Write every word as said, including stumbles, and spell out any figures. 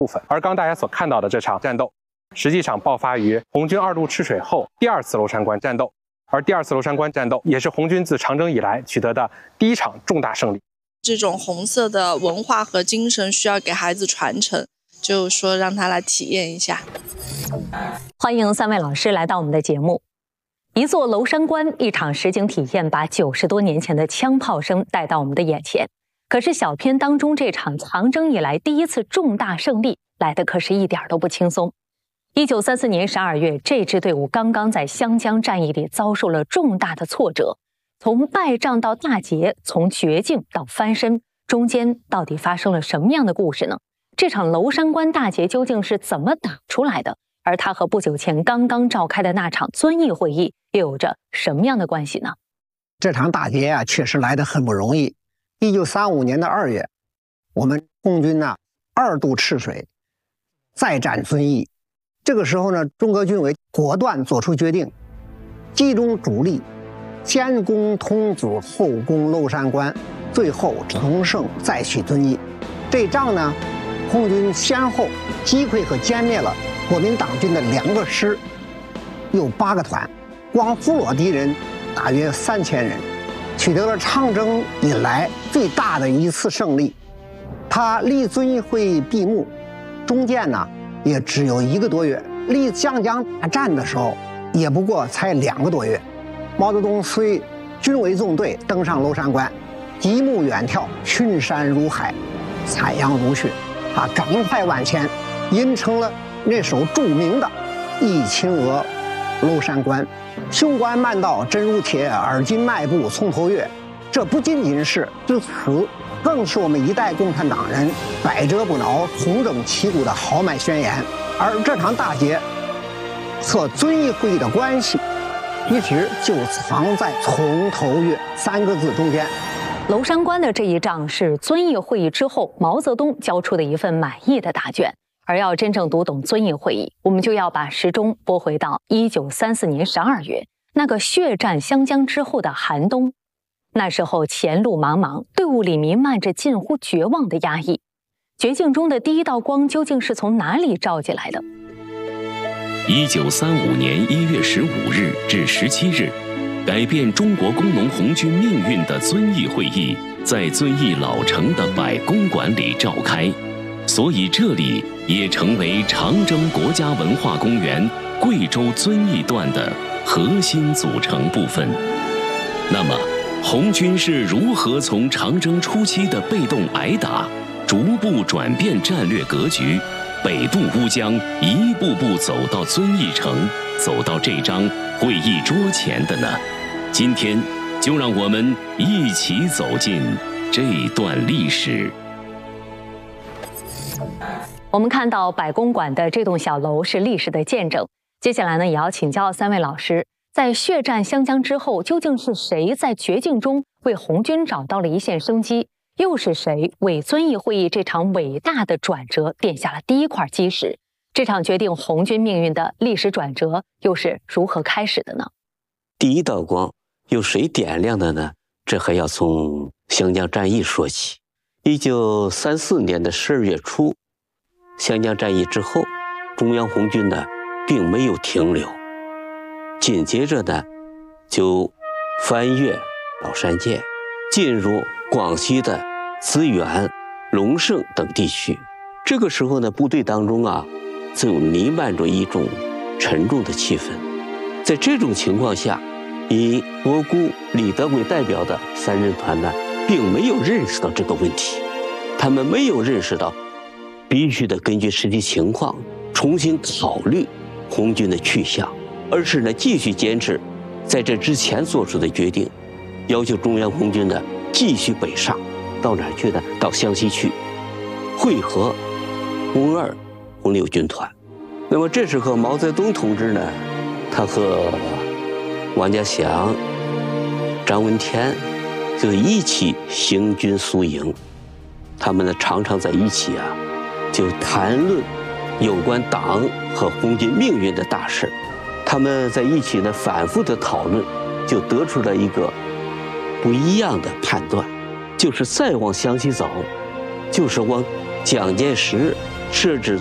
部分。而刚大家所看到的这场战斗，实际上爆发于红军二渡赤水后第二次娄山关战斗，而第二次娄山关战斗也是红军自长征以来取得的第一场重大胜利。 这种红色的文化和精神需要给孩子传承，就是说让他来体验一下。 欢迎三位老师来到我们的节目。一座娄山关，一场实景体验，把九十多年前的枪炮声带到我们的眼前。可是小片当中这场长征以来第一次重大胜利来的可是一点都不轻松。一九三四年十二月，这支队伍刚刚在湘江战役里遭受了重大的挫折，从败仗到大捷，从绝境到翻身，中间到底发生了什么样的故事呢？这场娄山关大捷究竟是怎么打出来的？而它和不久前刚刚召开的那场遵义会议又有着什么样的关系呢？ 这场大捷啊，确实来得很不容易。一九三五年的二月，我们红军呢二渡赤水，再战遵义。这个时候呢，中革军委果断做出决定，集中主力，先攻通子，后攻娄山关，最后乘胜再取遵义。这仗呢，红军先后击溃和歼灭了国民党军的两个师，有八个团，光俘虏敌人大约三千人，取得了长征以来最大的一次胜利。他离遵义会议闭幕中间呢也只有一个多月，离湘江大战的时候也不过才两个多月。毛泽东随军委纵队登上娄山关，极目远眺，群山如海，彩阳如血，啊，赶快往前，吟成了那首著名的《忆秦娥娄山关》，雄关漫道真如铁，耳今迈步从头越。这不仅仅是至此，更是我们一代共产党人百折不挠、重整旗鼓的豪迈宣言。而这场大捷和遵义会议的关系，一直就藏在从头越三个字中间。 娄山关的这一仗是遵义会议之后毛泽东交出的一份满意的答卷。而要真正读懂遵义会议，我们就要把时钟拨回到一九三四年十二月，那个血战湘江之后的寒冬。那时候前路茫茫，队伍里弥漫着近乎绝望的压抑。绝境中的第一道光究竟是从哪里照进来的？ 一九三五年一月十五日至十七日，改变中国工农红军命运的遵义会议在遵义老城的百公馆里召开，所以这里也成为长征国家文化公园贵州遵义段的核心组成部分。那么红军是如何从长征初期的被动挨打，逐步转变战略格局，北渡乌江，一步步走到遵义城，走到这张会议桌前的呢？今天就让我们一起走进这段历史。 我们看到百公馆的这栋小楼是历史的见证。接下来呢，也要请教三位老师，在血战湘江之后，究竟是谁在绝境中为红军找到了一线生机？又是谁为遵义会议这场伟大的转折奠下了第一块基石？这场决定红军命运的历史转折又是如何开始的呢？ 第一道光由谁点亮的呢？这还要从湘江战役说起。一九三四年的十二月初，湘江战役之后，中央红军呢并没有停留，紧接着呢就翻越老山涧，进入广西的资源、龙胜等地区。这个时候呢，部队当中啊就弥漫着一种沉重的气氛。在这种情况下，以博古、李德为代表的三人团呢并没有认识到这个问题，他们没有认识到必须得根据实际情况重新考虑红军的去向，而是呢继续坚持在这之前做出的决定，要求中央红军呢继续北上，到哪儿去呢？到湘西去会合红二、红六军团。那么这时候毛泽东同志呢，他和王家祥、张闻天就一起行军宿营，他们呢常常在一起啊，就谈论有关党和红军命运的大事。他们在一起呢反复的讨论，就得出了一个不一样的判断，就是再往湘西走，就是往蒋介石设置